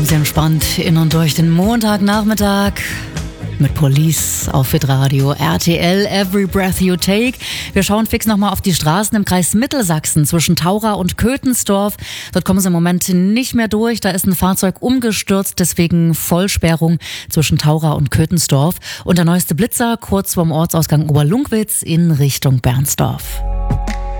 Kommen Sie entspannt in und durch den Montagnachmittag mit Police auf Hitradio RTL Every Breath You Take. Wir schauen fix nochmal auf die Straßen im Kreis Mittelsachsen zwischen Taura und Kötensdorf. Dort kommen Sie im Moment nicht mehr durch. Da ist ein Fahrzeug umgestürzt, deswegen Vollsperrung zwischen Taura und Kötensdorf. Und der neueste Blitzer kurz vorm Ortsausgang Oberlungwitz in Richtung Bernsdorf.